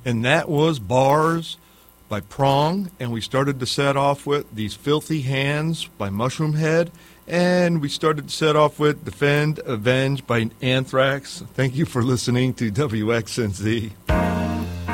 And that was Bars by Prong, and we started to set off with These Filthy Hands by Mushroomhead, and we started to set off with Defend, Avenge by Anthrax. Thank you for listening to WXNZ.